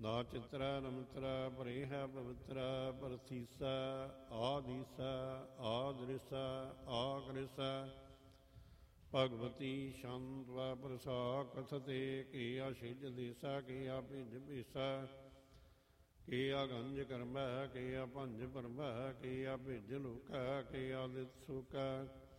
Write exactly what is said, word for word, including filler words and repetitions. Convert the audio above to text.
ਨਾ ਚਿਤਰਾ ਨਮਤਰਾ ਪਰੇ ਹੈ ਪਵਿੱਤਰਾ ਪਰਥੀਸਾ ਆਦੀਸਾ ਆਦ੍ਰਿਸਾ ਆਕ੍ਰਿਸਾ ਭਗਵਤੀ ਸ਼ਾਂਤਵਾ ਪ੍ਰਸਾ ਕਥਤੇ ਕੀ ਆਸ਼ਿਜ ਦੇਸਾ ਕੀ ਆ ਭਿਜ ਭੀਸਾ ਕੀ ਆ ਗੰਜ ਕਰਮੈ ਕੀ ਆ ਭੰਜ ਪਰਮੈ ਕੀ ਆ ਭਿਜ ਲੁਕਾ ਕੀ ਆਦਿਤ ਸੁਕਾ